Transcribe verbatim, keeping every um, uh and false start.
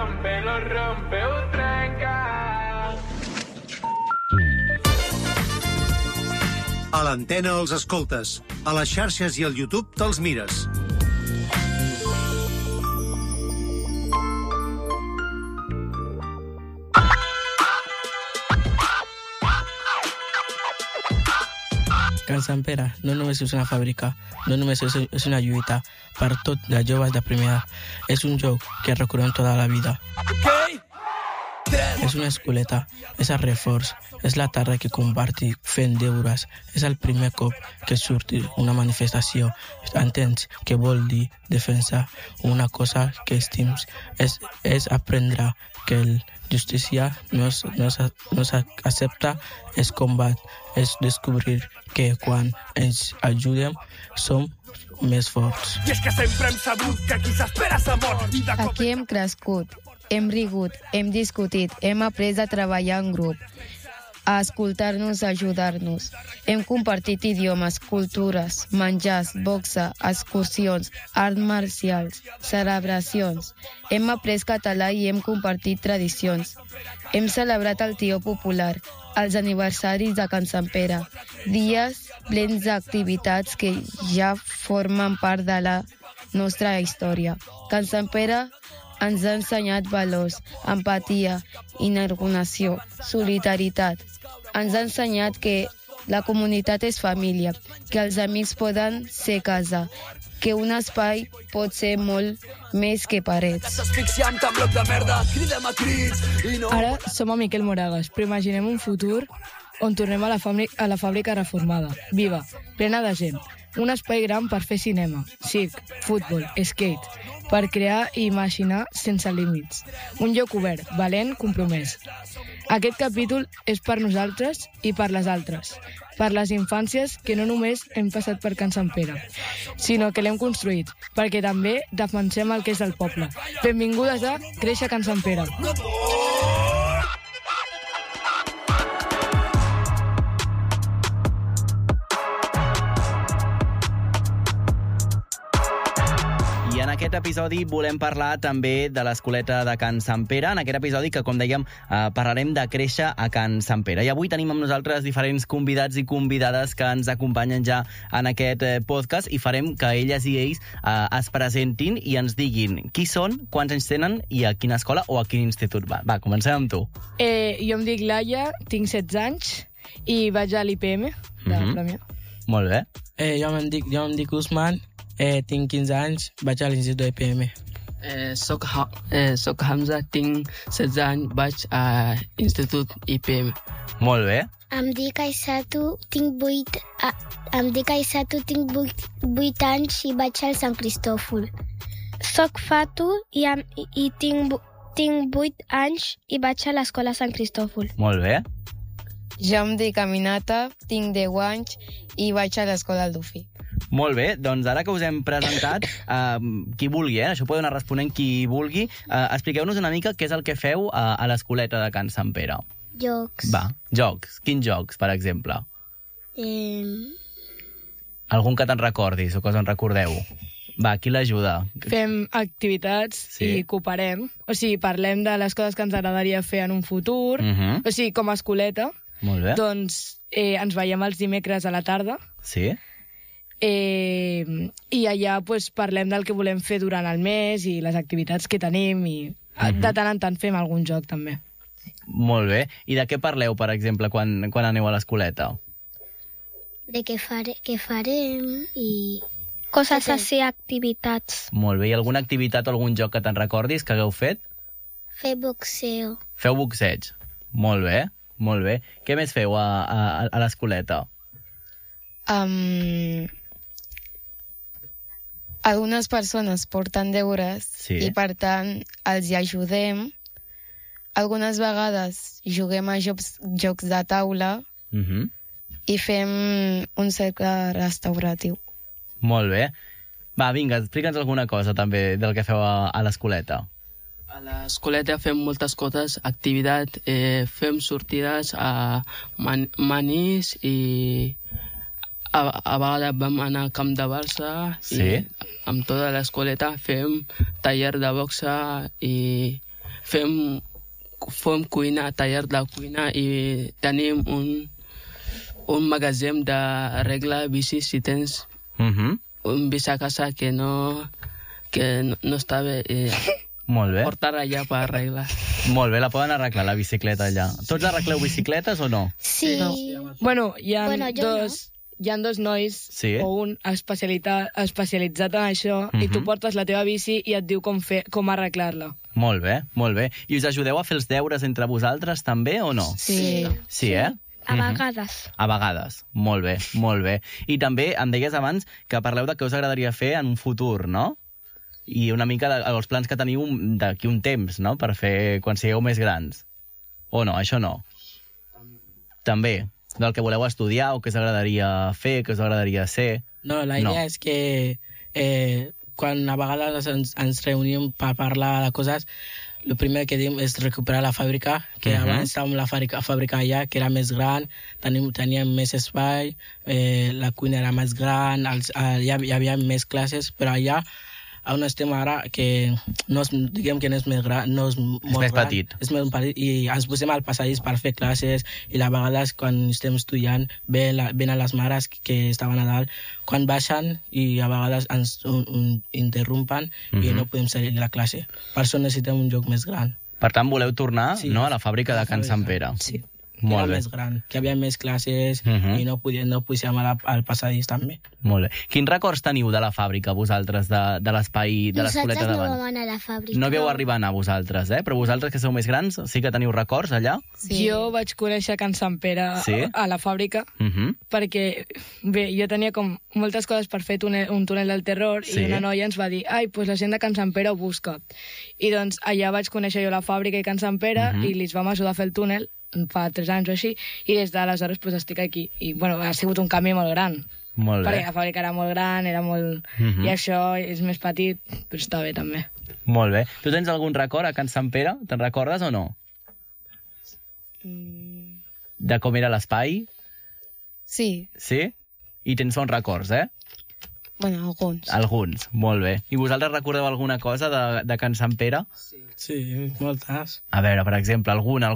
rompe, lo rompe, ho trenca. A l'antena els escoltes, a les xarxes i al YouTube te'ls mires. Can Sant Pere no només és una fàbrica, no només és, és una lluita per tot de joves de primera. És un joc que recordem tota la vida. Okay. És una escoleta, és el reforç, és la tarda que compartir fent deures, és el primer cop que surti una manifestació. Entens què vol dir defensar una cosa que estims? És, és aprendre que el justícia no es, no, es, no s'accepta, és combat, és descobrir que quan ens ajudem som més forts. I és que sempre hem sabut que qui s'espera s'ha mort. Aquí hem crescut, hem rigut, hem discutit, hem après a treballar en grup, a escoltar-nos, a ajudar-nos. Hem compartit idiomes, cultures, menjars, boxa, excursions, arts marcials, celebracions. Hem après català i hem compartit tradicions. Hem celebrat el Tió Popular, els aniversaris de Can Sant Pere, dies plens d'activitats que ja formen part de la nostra història. Can Sant Pere ens ha ensenyat valors, empatia, inergonació, solidaritat. Ens ha ensenyat que la comunitat és família, que els amics poden ser casa, que un espai pot ser molt més que parets. Ara som a Miquel Moragas, però imaginem un futur on tornem a la, a la fàbrica reformada, viva, plena de gent. Un espai gran per fer cinema, circ, futbol, skate, per crear i imaginar sense límits. Un lloc obert, valent, compromès. Aquest capítol és per nosaltres i per les altres, per les infàncies que no només hem passat per Can Sant Pere, sinó que l'hem construït, perquè també defensem el que és del poble. Benvingudes a Créixer Can Sant Pere. I en aquest episodi volem parlar també de l'escoleta de Can Sant Pere, en aquest episodi que, com dèiem, eh, parlarem de créixer a Can Sant Pere. I avui tenim amb nosaltres diferents convidats i convidades que ens acompanyen ja en aquest eh, podcast i farem que elles i ells eh, es presentin i ens diguin qui són, quants anys tenen i a quina escola o a quin institut va. Va, comencem amb tu. Eh, jo em dic Laia, tinc setze anys i vaig a l'I P M de Mhm. Premià. Molt bé. Eh, jo em dic, jo em dic Usman, eh, tinc quinze anys, vaig a l'institut de I P M. Eh, soc, ha eh, soc Hamza, tinc setze anys, vaig a Institut I P M. Molt bé. Em dic Aisatu, tinc vuit, a, em dic Aisatu, tinc vuit, vuit anys i vaig al Sant Cristòfol. Soc Fatu i, am, i, i tinc, tinc vuit anys i vaig a l'escola Sant Cristòfol. Molt bé. Jo em dic Aminata, tinc deu anys i vaig a l'escola al Dufí. Molt bé, doncs ara que us hem presentat, eh, qui vulgui, eh? Això podeu anar responent qui vulgui, eh, expliqueu-nos una mica què és el que feu a, a l'escoleta de Can Sant Pere. Jocs. Va, jocs. Quins jocs, per exemple? Eh, Algun que te'n recordis o que us en recordeu? Va, qui l'ajuda? Fem activitats Sí. i cooperem. O sigui, parlem de les coses que ens agradaria fer en un futur. Mhm. O sigui, com a escoleta. Molt bé. Doncs eh, ens veiem els dimecres a la tarda. Sí? Eh, I allà pues, parlem del que volem fer durant el mes i les activitats que tenim i Mhm. de tant en tant fem algun joc també. Molt bé. I de què parleu, per exemple, quan, quan aneu a l'escoleta? de què, fare, què farem i coses així, activitats. Molt bé. I alguna activitat o algun joc que te'n recordis que hagueu fet? Fer boxeo. Feu boxeig. Molt bé, molt bé. Què més feu a, a, a l'escoleta? Um, algunes persones porten deures Sí. i, per tant, els hi ajudem. Algunes vegades juguem a jocs, jocs de taula Mhm. i fem un cercle restauratiu. Molt bé. Va, vinga, explica'ns alguna cosa també del que feu a, a l'escoleta. A l'escoleta fem moltes coses, activitat, eh, fem sortides a man manís i a, a vegades vam anar al camp de Barça Sí. i amb tota l'escoleta fem taller de boxa i fem, fem cuina, taller de cuina i tenim un, un magatzem d'arreglar bicis si tens Uh-huh. un bici a casa que no, que no, no està bé. Eh, Molt bé. portar allà per arreglar. Molt bé, la poden arreglar, la bicicleta allà. Tots arregleu bicicletes o no? Sí. No. Bueno, hi ha Bueno, jo dos... Hi ha dos nois Sí. o un especialitat, especialitzat en això Mhm. i tu portes la teva bici i et diu com, fer, com arreglar-la. Molt bé, molt bé. I us ajudeu a fer els deures entre vosaltres també o no? Sí. Sí, eh? A Mhm. vegades. A vegades. Molt bé, molt bé. I també em deies abans que parleu de què us agradaria fer en un futur, no? I una mica dels plans que teniu d'aquí un temps, no?, per fer quan sigueu més grans. O no, això no? També. Del que voleu estudiar o què us agradaria fer, què us agradaria ser. No, la idea No. és que eh, quan a vegades ens, ens reunim per parlar de coses, el primer que diem és recuperar la fàbrica, que Mhm. abans estàvem la fàbrica, fàbrica allà, que era més gran, tenim, teníem més espai, eh, la cuina era més gran, els, eh, hi, havia, hi havia més classes, però allà on estem ara, que no és, diguem que no és més gran, no és molt més gran, petit. és més petit, i ens posem al passadís per fer classes, i a vegades quan estem estudiant ven, la, venen les mares que estaven a dalt, quan baixen i a vegades ens un, un, interrompen i Mhm. no podem seguir la classe. Per això necessitem un lloc més gran. Per tant, voleu tornar Sí. no, a la fàbrica de Can Sant Pere. Sí. Molt Era bé. més gran, que hi havia més classes Mhm. i no podíem, no podíem anar al passadís també. Molt bé. Quins records teniu de la fàbrica, vosaltres, de, de l'espai, de l'escoleta Nosaltres no davant? vam anar a la fàbrica. No veu arribar a anar vosaltres, eh? Però vosaltres, que sou més grans, sí que teniu records allà? Sí. Jo vaig conèixer Can Sant Pere Sí? a la fàbrica Uh -huh. perquè, bé, jo tenia com moltes coses per fer túnel, un túnel del terror Sí. i una noia ens va dir, ai, pues la gent de Can Sant Pere ho busca. I doncs allà vaig conèixer jo la fàbrica i Can Sant Pere Mhm. i li vam ajudar a fer el túnel fa tres anys o així, i des d'aleshores pues, estic aquí. I bueno, ha sigut un canvi molt gran. Molt Perquè bé. la fàbrica era molt gran, era molt... Mhm. I això és més petit, però està bé també. Molt bé. Tu tens algun record a Can Sant Pere? Te'n recordes o no? De com era l'espai? Sí, Sí? I tens bons records, eh? bueno, alguns. Alguns. Molt bé. I vosaltres recordeu alguna cosa de, de Can Sant Pere? Sí, moltes. A veure, per exemple, alguna,